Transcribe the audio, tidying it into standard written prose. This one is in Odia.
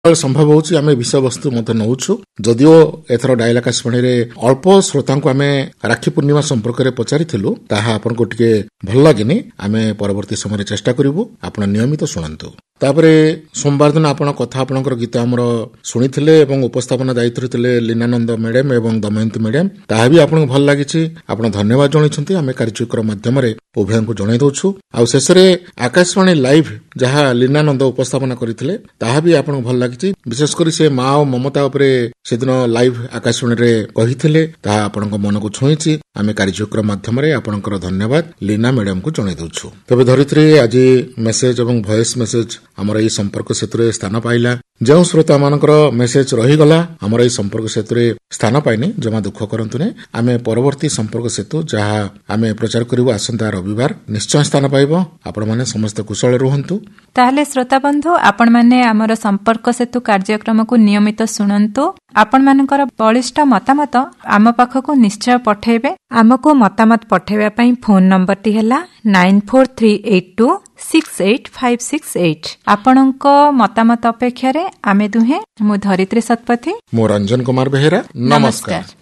ସମ୍ଭବ ହେଉଛି ଆମେ ବିଷୟବସ୍ତୁ ମଧ୍ୟ ନେଉଛୁ। ଯଦିଓ ଏଥର ଡାଏଲ ଆକାଶବାଣୀରେ ଅଳ୍ପ ଶ୍ରୋତାଙ୍କୁ ଆମେ ରାକ୍ଷୀ ପୂର୍ଣ୍ଣିମା ସମ୍ପର୍କରେ ପଚାରିଥିଲୁ, ତାହା ଆପଣଙ୍କୁ ଟିକେ ଭଲ ଲାଗେନି। ଆମେ ପରବର୍ତ୍ତୀ ସମୟରେ ଚେଷ୍ଟା କରିବୁ ଆପଣ ନିୟମିତ ଶୁଣନ୍ତୁ। ତାପରେ ସୋମବାର ଦିନ ଆପଣ କଥା ଆପଣଙ୍କର ଗୀତ ଆମର ଶୁଣିଥିଲେ ଏବଂ ଉପସ୍ଥାପନା ଦାୟିତ୍ୱରେ ଥିଲେ ଲୀନାନନ୍ଦ ମ୍ୟାଡାମ ଏବଂ ଦମୟନ୍ତୀ ମ୍ୟାଡାମ। ତାହା ବି ଆପଣଙ୍କୁ ଭଲ ଲାଗିଛି, ଆପଣ ଧନ୍ୟବାଦ ଜଣାଇଛନ୍ତି। ଆମେ କାର୍ଯ୍ୟକ୍ରମ ମାଧ୍ୟମରେ ଉଭୟଙ୍କୁ ଜଣାଇ ଦେଉଛୁ। ଆଉ ଶେଷରେ ଆକାଶବାଣୀ ଲାଇଭ ଯାହା ଲୀନାନନ୍ଦ ଉପସ୍ଥାପନା କରିଥିଲେ ତାହା ବି ଆପଣଙ୍କୁ ଭଲ ଲାଗିଛି। ବିଶେଷ କରି ସେ ମା ଓ ମମତା ଉପରେ ସେଦିନ ଲାଇଭ ଆକାଶବାଣୀରେ କହିଥିଲେ, ତାହା ଆପଣଙ୍କ ମନକୁ ଛୁଇଁଛି। ଆମେ କାର୍ଯ୍ୟକ୍ରମ ମାଧ୍ୟମରେ ଆପଣଙ୍କର ଧନ୍ୟବାଦ ଲୀନା ମ୍ୟାଡାମଙ୍କୁ ଜଣାଇ ଦେଉଛୁ। ତେବେ ଧରିତ୍ରୀ ଆଜି ମେସେଜ ଏବଂ ଭଏସ ମେସେଜ ଆମର ଏହି ସମ୍ପର୍କ ସେତୁରେ ସ୍ଥାନ ପାଇଲା। ଯେଉଁ ଶ୍ରୋତା ମାନଙ୍କର ମେସେଜ ରହିଗଲା ଆମର ଏହି ସମ୍ପର୍କ ସେତୁରେ ସ୍ଥାନ ପାଇନି, ଜମା ଦୁଃଖ କରନ୍ତୁନି। ଆମେ ପରବର୍ତ୍ତୀ ସମ୍ପର୍କ ସେତୁ ଯାହା ଆମେ ପ୍ରଚାର କରିବୁ ଆସନ୍ତା ରବିବାର ନିଶ୍ଚୟ ସ୍ଥାନ ପାଇବ। ଆପଣମାନେ ସମସ୍ତେ କୁଶଳ ରୁହନ୍ତୁ। ତାହେଲେ ଶ୍ରୋତା ବନ୍ଧୁ, ଆପଣମାନେ ଆମର ସମ୍ପର୍କ ସେତୁ କାର୍ଯ୍ୟକ୍ରମକୁ ନିୟମିତ ଶୁଣନ୍ତୁ। ଆପଣମାନଙ୍କର ବଳିଷ୍ଠ ମତାମତ ଆମ ପାଖକୁ ନିଶ୍ଚୟ ପଠାଇବେ। ଆମକୁ ମତାମତ ପଠାଇବା ପାଇଁ ଫୋନ ନମ୍ବରଟି ହେଲା 9438268568। ଆପଣଙ୍କ ମତାମତ ଅପେକ୍ଷାରେ ଆମେ ଦୁହେଁ, ମୁଁ ଧରିତ୍ରୀ ଶତପଥୀ, ମୁଁ ରଞ୍ଜନ କୁମାର ବେହେରା। ନମସ୍କାର।